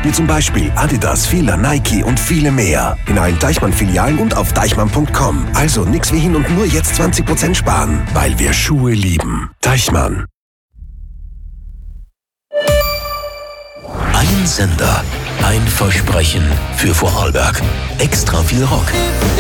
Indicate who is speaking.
Speaker 1: wie zum Beispiel Adidas, Fila, Nike und viele mehr. In allen Deichmann-Filialen und auf deichmann.com. Also nix wie hin und nur jetzt 20% sparen, weil wir Schuhe lieben. Deichmann.
Speaker 2: Ein Sender, ein Versprechen für Vorarlberg. Extra viel Rock.